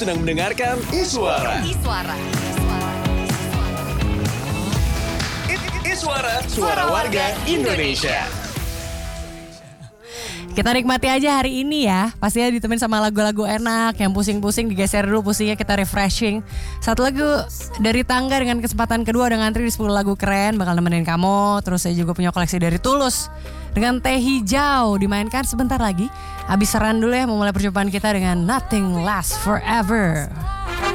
sedang mendengarkan Iswara. Iswara, suara warga Indonesia. Kita nikmati aja hari ini ya. Pastinya ditemenin sama lagu-lagu enak. Yang pusing-pusing digeser dulu pusingnya, kita refreshing. Satu lagu dari Tangga dengan kesempatan kedua dengan ngantri di 10 lagu keren. Bakal nemenin kamu. Terus saya juga punya koleksi dari Tulus dengan Teh Hijau dimainkan sebentar lagi. Habis seran dulu ya, memulai perjumpaan kita dengan Nothing Lasts Forever.